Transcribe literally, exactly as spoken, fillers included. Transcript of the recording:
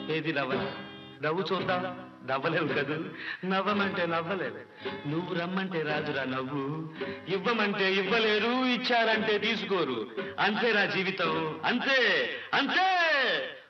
ఏది నవ్వ నవ్వు చూద్దాం. నవ్వలేవు కదూ. నవ్వమంటే నవ్వలేవు. నువ్వు రమ్మంటే రాజురా నవ్వు. ఇవ్వమంటే ఇవ్వలేరు, ఇచ్చారంటే తీసుకోరు. అంతేరా జీవితం. అంతే అంతే.